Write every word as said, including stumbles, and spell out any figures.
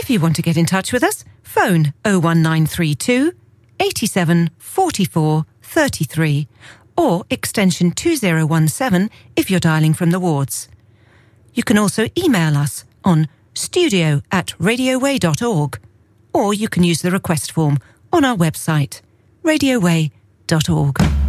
If you want to get in touch with us, phone oh one nine three two, eighty-seven, forty-four, thirty-three or extension two oh one seven if you're dialling from the wards. You can also email us on studio at radioway dot org, or you can use the request form on our website, radioway dot org.